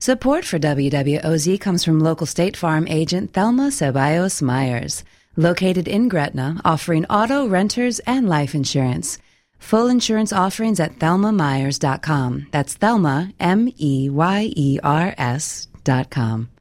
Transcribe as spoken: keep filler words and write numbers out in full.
Support for W W O Z comes from local State Farm agent Thelma Ceballos Myers, located in Gretna, offering auto, renters, and life insurance. Full insurance offerings at thelma myers dot com. That's Thelma, M E Y E R S dot com.